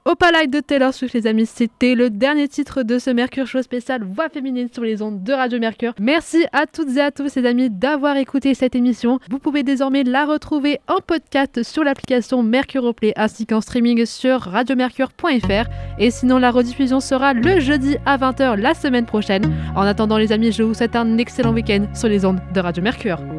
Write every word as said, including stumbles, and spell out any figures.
Opalite de Taylor Swift, les amis, c'était le dernier titre de ce Mercure Show spécial Voix féminine sur les ondes de Radio Mercure. Merci à toutes et à tous, les amis, d'avoir écouté cette émission. Vous pouvez désormais la retrouver en podcast sur l'application Mercure Replay ainsi qu'en streaming sur radiomercure point f r. Et sinon, la rediffusion sera le jeudi à vingt heures la semaine prochaine. En attendant, les amis, je vous souhaite un excellent week-end sur les ondes de Radio Mercure.